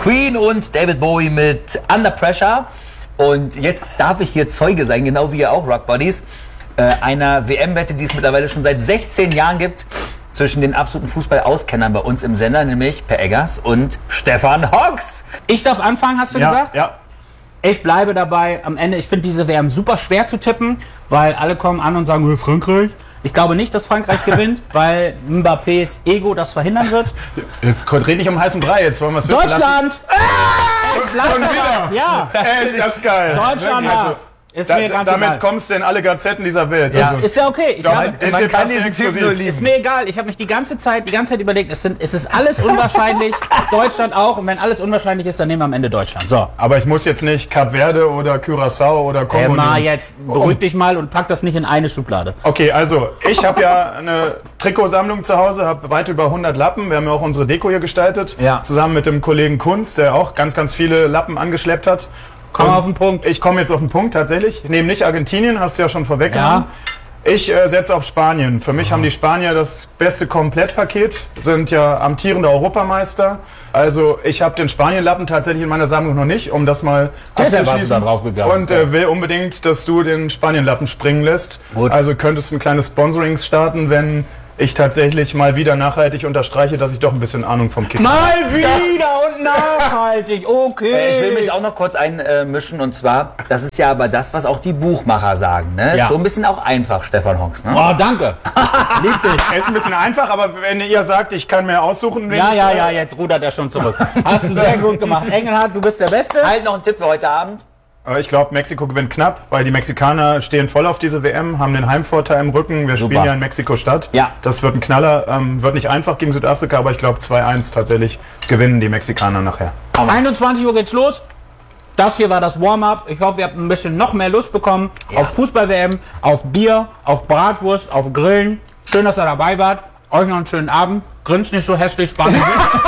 Queen und David Bowie mit Under Pressure. Und jetzt darf ich hier Zeuge sein, genau wie ihr auch, Rock Buddies, einer WM-Wette, die es mittlerweile schon seit 16 Jahren gibt, zwischen den absoluten Fußball-Auskennern bei uns im Sender, nämlich Per Eggers und Stefan Hooks. Ich darf anfangen, hast du gesagt? Ja. Ich bleibe dabei. Am Ende, ich finde diese WM super schwer zu tippen, weil alle kommen an und sagen, Frankreich. Ich glaube nicht, dass Frankreich gewinnt, weil Mbappés Ego das verhindern wird. Jetzt red nicht um heißen Brei, jetzt wollen wir es wissen lassen. Deutschland! Schon wieder? Ja, Das ist geil. Deutschland Wirklich, hat. Ist mir ganz damit egal. kommst du in alle Gazetten dieser Welt. Ja. Also, Ist ja okay. Man kann diesen Typ nur lieben. Ist mir egal. Ich habe mich die ganze Zeit überlegt, es ist alles unwahrscheinlich. Deutschland auch. Und wenn alles unwahrscheinlich ist, dann nehmen wir am Ende Deutschland. So. aber ich muss jetzt nicht Kap Verde oder Curaçao oder Kongo Mal nehmen. jetzt beruhig dich mal und pack das nicht in eine Schublade. Okay, also ich habe ja eine Trikotsammlung zu Hause, habe weit über 100 Lappen. Wir haben ja auch unsere Deko hier gestaltet, Ja. zusammen mit dem Kollegen Kunz, der auch ganz, ganz viele Lappen angeschleppt hat. Komm auf den Punkt. Ich komme jetzt auf den Punkt tatsächlich. Ich nehme nicht Argentinien, hast du ja schon vorweggenommen. Ich setze auf Spanien. Für mich haben die Spanier das beste Komplettpaket, sind ja amtierender Europameister. Also ich habe den Spanien-Lappen tatsächlich in meiner Sammlung noch nicht, um das mal Deshalb warst du da abzuschließen. drauf gegangen. Und will unbedingt, dass du den Spanien-Lappen springen lässt. Gut. Also könntest ein kleines Sponsoring starten, wenn ich tatsächlich mal wieder nachhaltig unterstreiche, dass ich doch ein bisschen Ahnung vom Kicker habe. Mal wieder und nachhaltig. Okay. Ich will mich auch noch kurz einmischen, und zwar, das ist ja aber das, was auch die Buchmacher sagen. Ne? Ja. So ein bisschen auch einfach, Stefan Hooks. Ne? Oh, danke. Lieb dich. Ist ein bisschen einfach, aber wenn ihr sagt, ich kann mir aussuchen, wen Ja, jetzt rudert er schon zurück. Hast du sehr gut gemacht. Engelhardt, du bist der Beste. Halt noch ein Tipp für heute Abend. Ich glaube, Mexiko gewinnt knapp, weil die Mexikaner stehen voll auf diese WM, haben den Heimvorteil im Rücken. Wir spielen ja in Mexiko-Stadt. Ja. Das wird ein Knaller. Wird nicht einfach gegen Südafrika, aber ich glaube 2-1 tatsächlich gewinnen die Mexikaner nachher. 21 Uhr geht's los. Das hier war das Warm-up. Ich hoffe, ihr habt ein bisschen noch mehr Lust bekommen auf Fußball-WM, auf Bier, auf Bratwurst, auf Grillen. Schön, dass ihr dabei wart. Euch noch einen schönen Abend. Grinst nicht so hässlich, Spanien.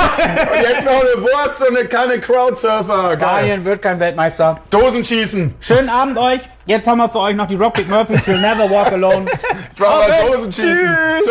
Und jetzt noch eine Wurst und keine Crowdsurfer. Spanien wird kein Weltmeister. Dosenschießen. Schönen Abend euch. Jetzt haben wir für euch noch die Rocket Murphys. You'll never walk alone. Jetzt machen wir Dosenschießen.